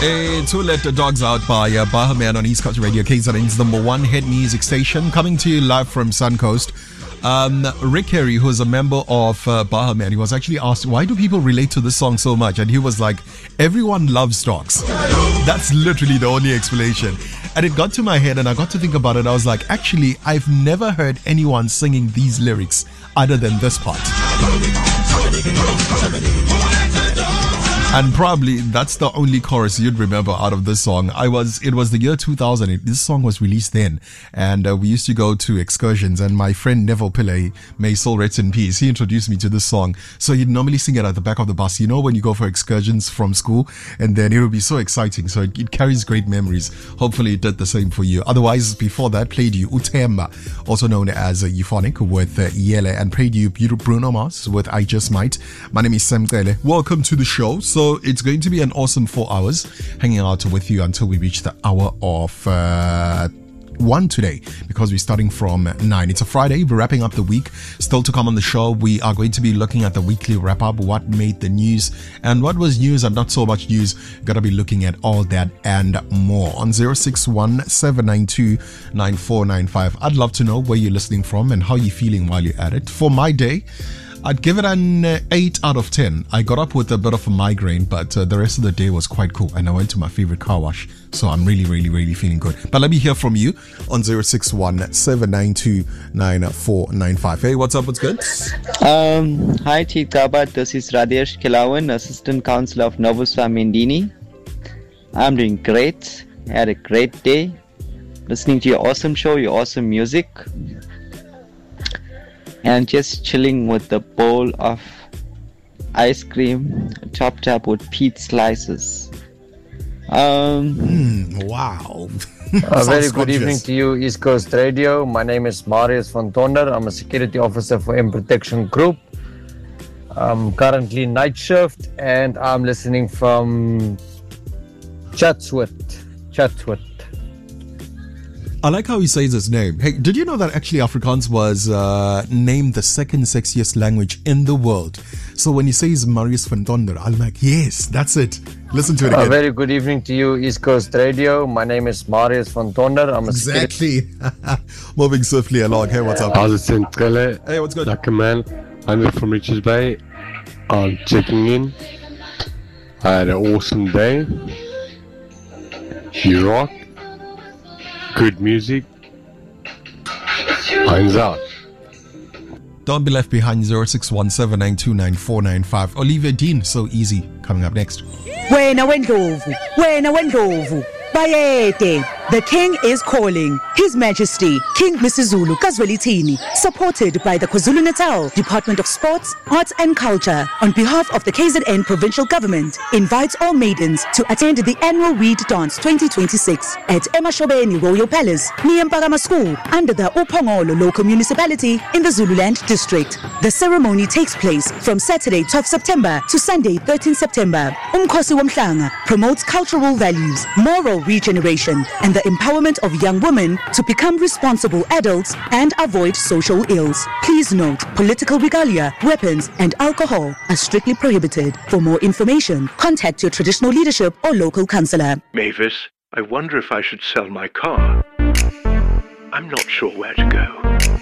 To Let the Dogs Out by Bahaman on East Coast Radio, KZN's number one hit music station, coming to you live from Suncoast. Rick Carey, who is a member of Bahaman, he was actually asked, why do people relate to this song so much? And he was like, everyone loves dogs. That's literally the only explanation. And it got to my head and I got to think about it. I was like, actually, I've never heard anyone singing these lyrics other than this part. And probably that's the only chorus you'd remember out of this song. It was the year 2000. This song was released then. And we used to go to excursions. And my friend Neville Pillay, may soul rest in peace, he introduced me to this song. So he'd normally sing it at the back of the bus. You know, when you go for excursions from school, and then it would be so exciting. So it carries great memories. Hopefully it did the same for you. Otherwise, before that, played you Utemba, also known as Euphonic with Yele, and played you Bruno Mars with I Just Might. My name is Sam Kele. Welcome to the show. So it's going to be an awesome 4 hours hanging out with you until we reach the hour of 1 today, because we're starting from 9. It's a Friday. We're wrapping up the week. Still to come on the show, we are going to be looking at the weekly wrap-up, what made the news and what was news and not so much news. Gotta be looking at all that and more on 061-792-9495. I'd love to know where you're listening from and how you're feeling while you're at it. For my day, I'd give it an 8 out of 10. I got up with a bit of a migraine, but the rest of the day was quite cool. And I went to my favorite car wash. So I'm really, really, really feeling good. But let me hear from you on 061-792-9495. Hey, what's up? What's good? Hi, Chief Kabat. This is Radesh Kilawan, Assistant Councillor of Novuswa Mendini. I'm doing great. I had a great day. Listening to your awesome show, your awesome music. And just chilling with a bowl of ice cream chopped up with peach slices. Wow. A very good evening to you, East Coast Radio. My name is Marius van Tonder. I'm a security officer for M Protection Group. I'm currently night shift and I'm listening from Chatsworth. I like how he says his name. Hey, did you know that actually Afrikaans was named the second sexiest language in the world? So when he says Marius van Tonder, I'm like, yes, that's it. Listen to it again. A very good evening to you, East Coast Radio. My name is Marius van Tonder. I'm a Moving swiftly along. Hey, what's up? How's it, Centrale? Hey, what's good? Like a man, I'm from Richards Bay. I'm checking in. I had an awesome day. You rock. Good music. Hands out. Don't be left behind. 0617929495. Olivia Dean, So Easy, coming up next. Wena wendlovu, bayede. The king is calling. His Majesty, King Misizulu Kazwelithini, supported by the KwaZulu-Natal Department of Sports, Arts and Culture, on behalf of the KZN Provincial Government, invites all maidens to attend the annual Reed Dance 2026 at Emashobeni Royal Palace, near Mpakama School, under the Upongolo Local Municipality in the Zululand District. The ceremony takes place from Saturday 12 September to Sunday 13 September. Umkhosi Womhlanga promotes cultural values, moral regeneration, and the empowerment of young women to become responsible adults and avoid social ills. Please note, political regalia, weapons, and alcohol are strictly prohibited. For more information, contact your traditional leadership or local councillor. Mavis, I wonder if I should sell my car. I'm not sure where to go.